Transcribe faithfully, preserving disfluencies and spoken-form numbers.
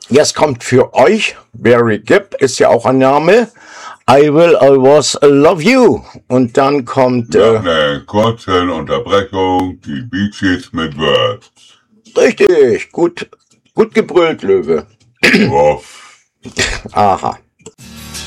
Jetzt kommt für euch, Barry Gibb ist ja auch ein Name, I Will Always Love You. Und dann kommt... Nach Äh, einer kurzen Unterbrechung die Bee Gees mit Words. richtig, gut, gut gebrüllt, Löwe. Wuff. Aha.